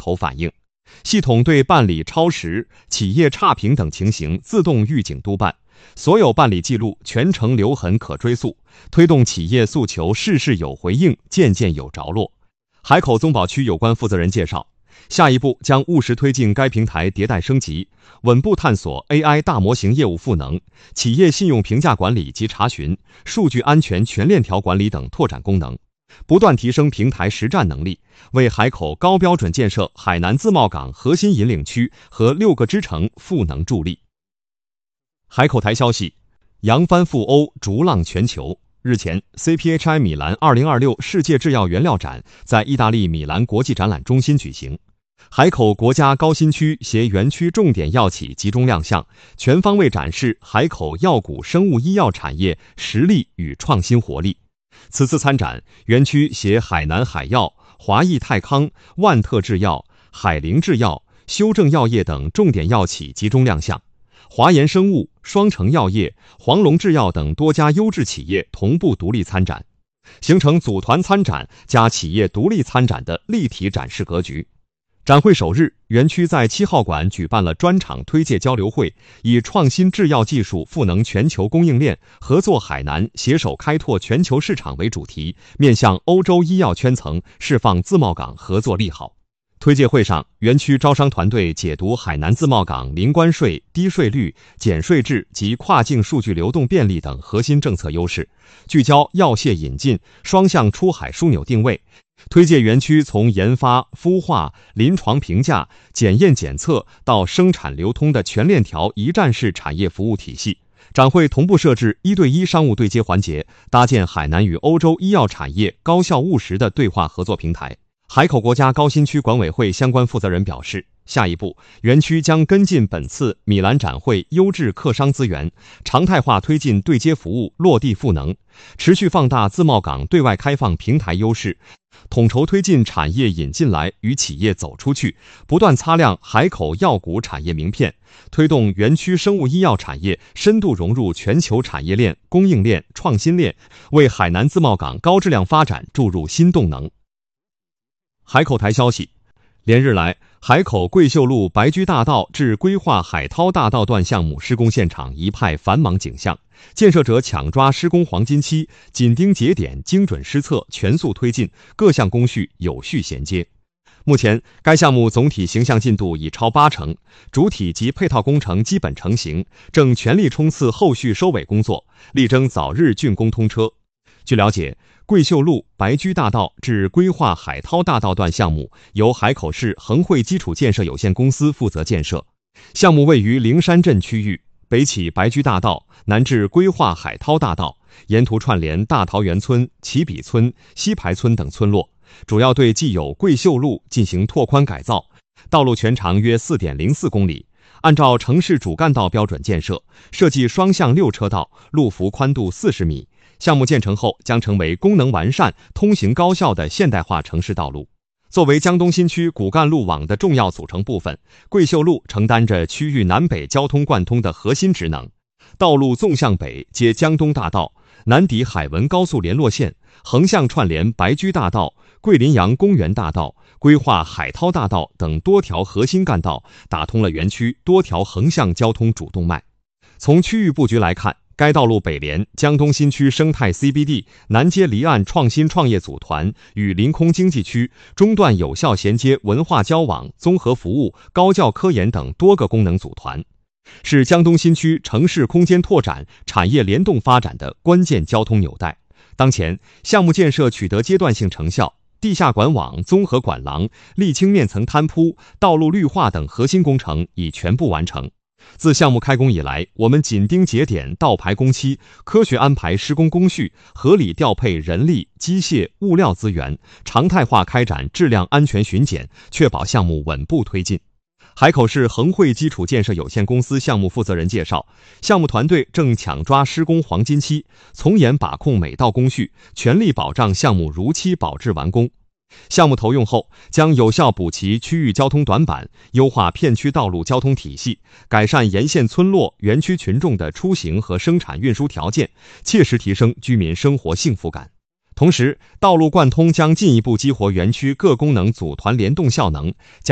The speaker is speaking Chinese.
头反应。系统对办理超时、企业差评等情形自动预警督办，所有办理记录全程留痕可追溯，推动企业诉求事事有回应，件件有着落。海口宗保区有关负责人介绍，下一步将务实推进该平台迭代升级，稳步探索 AI 大模型业务赋能、企业信用评价管理及查询、数据安全全链条管理等拓展功能，不断提升平台实战能力，为海口高标准建设海南自贸港核心引领区和6个支城赋能助力。海口台消息，扬帆赴欧，逐浪全球。日前 ，CPHI 米兰2026世界制药原料展在意大利米兰国际展览中心举行。海口国家高新区携园区重点药企集中亮相，全方位展示海口药股生物医药产业实力与创新活力。此次参展，园区携海南海药、华益泰康、万特制药、海灵制药、修正药业等重点药企集中亮相。华研生物、双成药业、黄龙制药等多家优质企业同步独立参展，形成组团参展加企业独立参展的立体展示格局。展会首日，园区在7号馆举办了专场推介交流会，以创新制药技术赋能全球供应链，合作海南，携手开拓全球市场为主题，面向欧洲医药圈层释放自贸港合作利好。推介会上，园区招商团队解读海南自贸港零关税、低税率、减税制及跨境数据流动便利等核心政策优势，聚焦药械引进、双向出海枢纽定位，推介园区从研发、孵化、临床评价、检验检测到生产流通的全链条一站式产业服务体系。展会同步设置1对1商务对接环节，搭建海南与欧洲医药产业高效务实的对话合作平台。海口国家高新区管委会相关负责人表示，下一步，园区将跟进本次米兰展会优质客商资源，常态化推进对接服务落地赋能，持续放大自贸港对外开放平台优势，统筹推进产业引进来与企业走出去，不断擦亮海口药股产业名片，推动园区生物医药产业深度融入全球产业链、供应链、创新链，为海南自贸港高质量发展注入新动能。海口台消息，连日来，海口桂秀路白居大道至规划海涛大道段项目施工现场一派繁忙景象，建设者抢抓施工黄金期，紧盯节点，精准施策，全速推进，各项工序有序衔接。目前，该项目总体形象进度已超80%，主体及配套工程基本成型，正全力冲刺后续收尾工作，力争早日竣工通车。据了解，桂秀路白居大道至规划海涛大道段项目由海口市恒汇基础建设有限公司负责建设。项目位于灵山镇区域，北起白居大道，南至规划海涛大道，沿途串联大桃园村、起笔村、西排村等村落，主要对既有桂秀路进行拓宽改造，道路全长约 4.04 公里，按照城市主干道标准建设，设计双向6车道，路幅宽度40米。项目建成后将成为功能完善、通行高效的现代化城市道路。作为江东新区骨干路网的重要组成部分，桂秀路承担着区域南北交通贯通的核心职能。道路纵向北接江东大道，南抵海文高速联络线，横向串联白居大道、桂林洋公园大道、规划海涛大道等多条核心干道，打通了园区多条横向交通主动脉。从区域布局来看，该道路北连江东新区生态 CBD， 南接离岸创新创业组团与临空经济区，中段有效衔接文化交往、综合服务、高教科研等多个功能组团，是江东新区城市空间拓展、产业联动发展的关键交通纽带。当前，项目建设取得阶段性成效，地下管网、综合管廊、沥青面层摊铺、道路绿化等核心工程已全部完成。自项目开工以来，我们紧盯节点，倒排工期，科学安排施工工序，合理调配人力、机械、物料资源，常态化开展质量安全巡检，确保项目稳步推进。海口市恒汇基础建设有限公司项目负责人介绍，项目团队正抢抓施工黄金期，从严把控每道工序，全力保障项目如期保质完工。项目投用后，将有效补齐区域交通短板，优化片区道路交通体系，改善沿线村落、园区群众的出行和生产运输条件，切实提升居民生活幸福感。同时，道路贯通将进一步激活园区各功能组团联动效能，加